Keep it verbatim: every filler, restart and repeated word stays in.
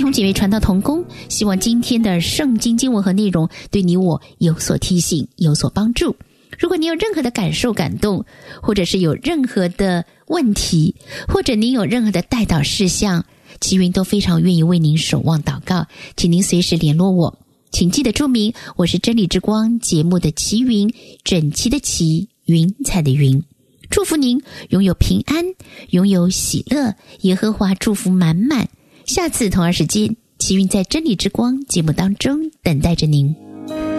兄姐妹传道同工，希望今天的圣经经文和内容对你我有所提醒，有所帮助。如果你有任何的感受感动，或者是有任何的问题，或者您有任何的代祷事项，齐云都非常愿意为您守望祷告，请您随时联络我。请记得注明我是真理之光节目的齐云，整齐的齐，云彩的云。祝福您拥有平安，拥有喜乐，耶和华祝福满满。下次同样时间，齐云在真理之光节目当中等待着您。